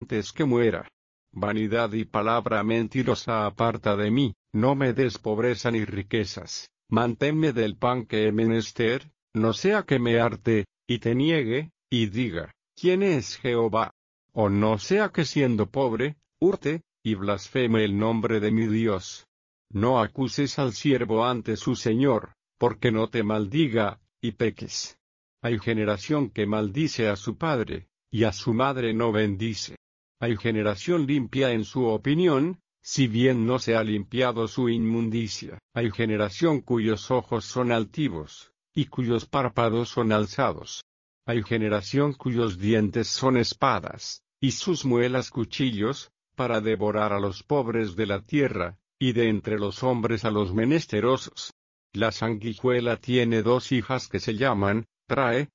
antes que muera. Vanidad y palabra mentirosa aparta de mí, no me des pobreza ni riquezas, manténme del pan que he menester, no sea que me harte, y te niegue, y diga, ¿quién es Jehová? O no sea que siendo pobre, hurte, y blasfeme el nombre de mi Dios. No acuses al siervo ante su señor, porque no te maldiga, y peques. Hay generación que maldice a su padre, y a su madre no bendice. Hay generación limpia en su opinión, si bien no se ha limpiado su inmundicia. Hay generación cuyos ojos son altivos, y cuyos párpados son alzados. Hay generación cuyos dientes son espadas, y sus muelas cuchillos, para devorar a los pobres de la tierra, y de entre los hombres a los menesterosos. La sanguijuela tiene 2 hijas que se llaman, trae.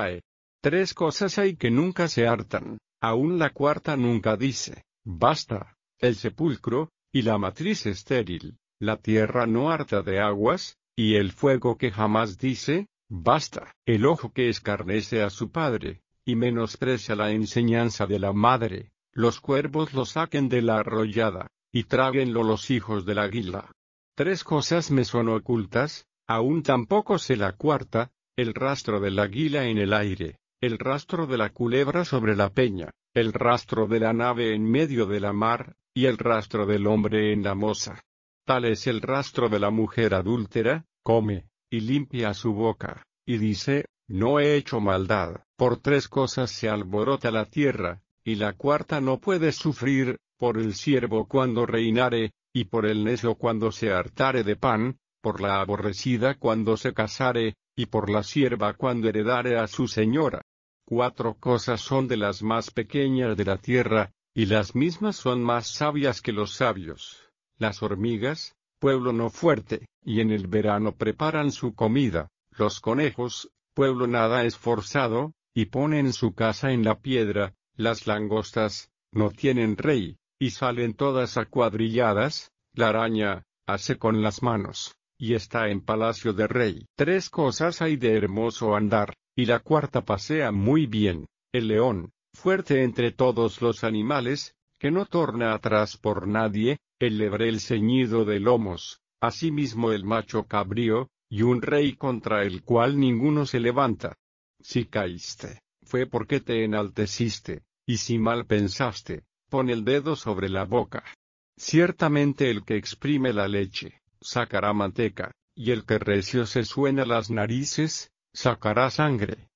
3 cosas hay que nunca se hartan, aun la cuarta nunca dice, basta, el sepulcro, y la matriz estéril, la tierra no harta de aguas, y el fuego que jamás dice, basta, el ojo que escarnece a su padre, y menosprecia la enseñanza de la madre, los cuervos lo saquen de la arroyada, y tráguenlo los hijos del águila. 3 cosas me son ocultas, aún tampoco sé la cuarta, el rastro del águila en el aire, el rastro de la culebra sobre la peña, el rastro de la nave en medio de la mar, y el rastro del hombre en la moza. Tal es el rastro de la mujer adúltera, come, y limpia su boca, y dice, no he hecho maldad. Por 3 cosas se alborota la tierra, y la cuarta no puede sufrir, por el siervo cuando reinare, y por el necio cuando se hartare de pan, por la aborrecida cuando se casare, y por la sierva cuando heredare a su señora. 4 cosas son de las más pequeñas de la tierra, y las mismas son más sabias que los sabios. Las hormigas, pueblo no fuerte, y en el verano preparan su comida. Los conejos, pueblo nada esforzado, y ponen su casa en la piedra. Las langostas, no tienen rey, y salen todas acuadrilladas. La araña, hace con las manos, y está en palacio de rey. 3 cosas hay de hermoso andar, y la cuarta pasea muy bien, el león, fuerte entre todos los animales, que no torna atrás por nadie, el lebrel ceñido de lomos, asimismo el macho cabrío, y un rey contra el cual ninguno se levanta. Si caíste, fue porque te enalteciste, y si mal pensaste, pon el dedo sobre la boca. Ciertamente el que exprime la leche, sacará manteca, y el que recio se suena las narices, sacará sangre.